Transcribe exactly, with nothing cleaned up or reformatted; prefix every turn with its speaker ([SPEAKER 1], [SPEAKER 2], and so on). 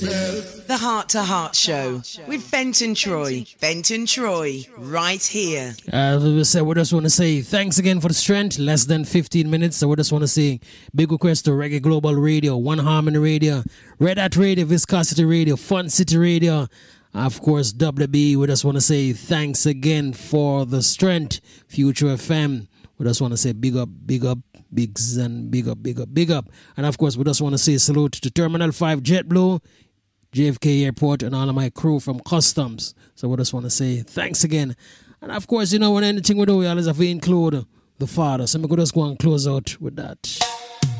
[SPEAKER 1] The Heart to Heart Show with Fenton Troy. Fenton Troy, right here.
[SPEAKER 2] As we said, we just want to say thanks again for the strength. Less than fifteen minutes. So we just want to say big request to Reggae Global Radio, One Harmony Radio, Red Hat Radio, Viscosity Radio, Fun City Radio, of course, W B. We just want to say thanks again for the strength. Future F M. We just want to say big up, big up, bigs and big up, big up, big up. And of course, we just want to say salute to Terminal five JetBlue, J F K Airport, and all of my crew from Customs. So we just want to say thanks again. And of course, you know, when anything we do, we always have to include the Father. So we could just go and close out with that.